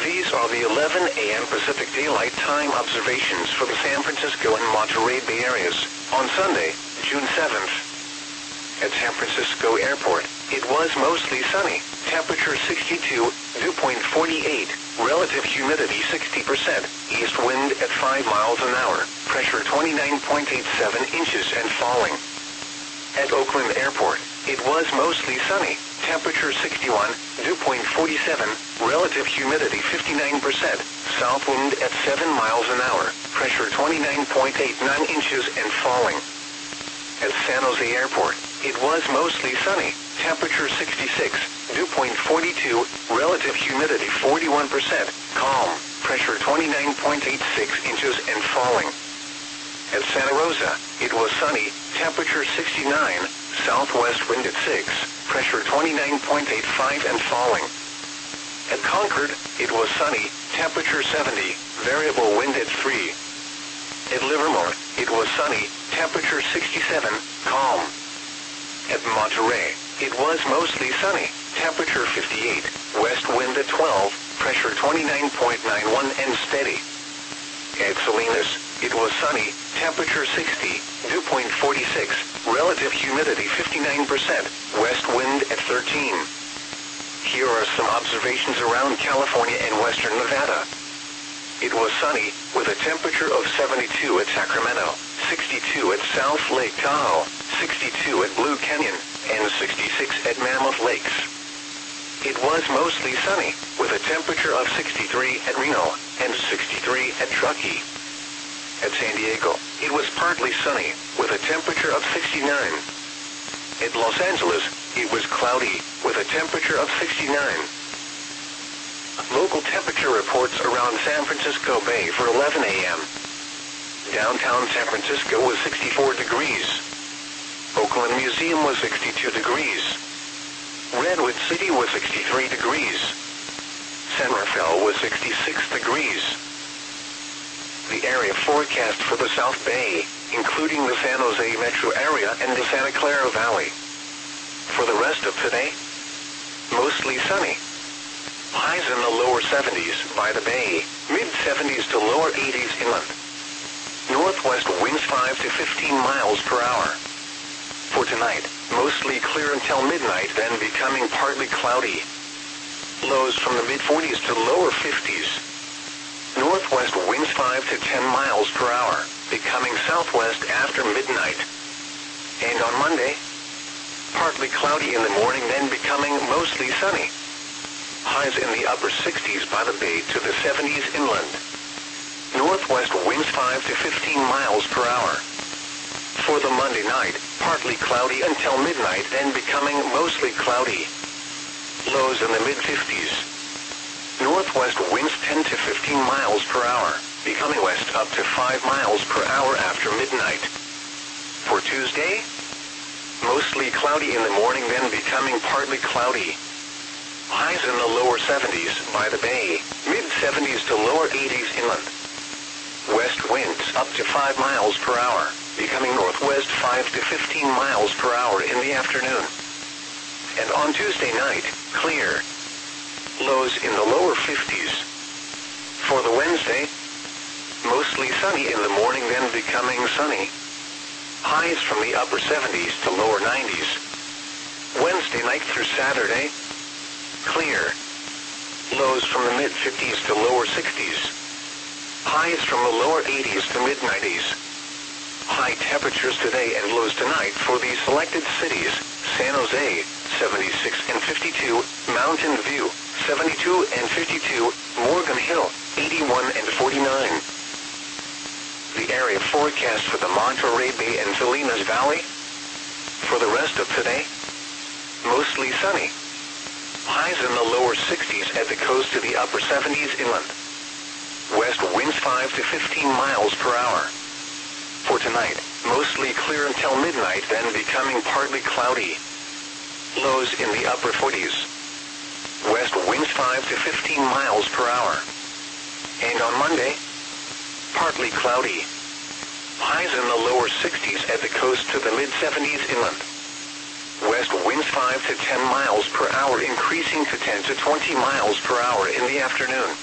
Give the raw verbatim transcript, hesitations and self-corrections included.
These are the eleven a m Pacific Daylight Time observations for the San Francisco and Monterey Bay areas on Sunday, June seventh. At San Francisco Airport, it was mostly sunny, temperature sixty-two, dew point forty-eight, relative humidity sixty percent, east wind at five miles an hour, pressure twenty-nine point eight seven inches and falling. At Oakland Airport, it was mostly sunny, temperature sixty-one, dew point forty-seven, relative humidity fifty-nine percent, south wind at seven miles an hour, pressure twenty-nine point eight nine inches and falling. At San Jose Airport, it was mostly sunny, temperature sixty-six, dew point forty-two, relative humidity forty-one percent, calm, pressure twenty-nine point eight six inches and falling. At Santa Rosa, it was sunny, temperature sixty-nine, southwest wind at six, pressure twenty-nine point eight five and falling. At Concord, it was sunny, temperature seventy, variable wind at three. At Livermore, it was sunny, temperature sixty-seven, calm. At Monterey, it was mostly sunny, temperature fifty-eight, west wind at twelve, pressure twenty-nine point nine one and steady. At Salinas, it was sunny, temperature sixty, dew point forty-six, relative humidity fifty-nine percent, west wind at thirteen. Here are some observations around California and western Nevada. It was sunny, with a temperature of seventy-two at Sacramento, sixty-two at South Lake Tahoe, sixty-two at Blue Canyon, and sixty-six at Mammoth Lakes. It was mostly sunny, with a temperature of sixty-three at Reno, and sixty-three at Truckee. At San Diego, it was partly sunny, with a temperature of sixty-nine. At Los Angeles, it was cloudy, with a temperature of sixty-nine. Local temperature reports around San Francisco Bay for eleven a m Downtown San Francisco was sixty-four degrees. Oakland Museum was sixty-two degrees. Redwood City was sixty-three degrees. San Rafael was sixty-six degrees. The area forecast for the South Bay, including the San Jose metro area and the Santa Clara Valley. For the rest of today, mostly sunny. Highs in the lower seventies by the bay, mid-seventies to lower eighties inland. Northwest winds five to fifteen miles per hour. For tonight, mostly clear until midnight, then becoming partly cloudy. Lows from the mid-forties to lower fifties. Northwest winds five to ten miles per hour, becoming southwest after midnight. And on Monday, partly cloudy in the morning, then becoming mostly sunny. Highs in the upper sixties by the bay to the seventies inland. Northwest winds five to fifteen miles per hour. For the Monday night, partly cloudy until midnight, then becoming mostly cloudy. Lows in the mid-fifties. Northwest winds ten to fifteen miles per hour, becoming west up to five miles per hour after midnight. For Tuesday, mostly cloudy in the morning, then becoming partly cloudy. Highs in the lower seventies by the bay, mid-seventies to lower eighties inland. West winds up to five miles per hour, becoming northwest five to fifteen miles per hour in the afternoon. And on Tuesday night, clear. Lows in the lower fifties. For the Wednesday, mostly sunny in the morning, then becoming sunny. Highs from the upper seventies to lower nineties. Wednesday night through Saturday, clear. Lows from the mid-fifties to lower sixties. Highs from the lower eighties to mid-nineties. High temperatures today and lows tonight for these selected cities: San Jose, seventy-six and fifty-two, Mountain View, seventy-two and fifty-two, Morgan Hill, eighty-one and forty-nine. The area forecast for the Monterey Bay and Salinas Valley. For the rest of today, mostly sunny. Highs in the lower sixties at the coast to the upper seventies inland. West winds five to fifteen miles per hour. For tonight, mostly clear until midnight, then becoming partly cloudy. Lows in the upper forties. West winds five to fifteen miles per hour. And on Monday, partly cloudy. Highs in the lower sixties at the coast to the mid-seventies inland. West winds five to ten miles per hour, increasing to ten to twenty miles per hour in the afternoon.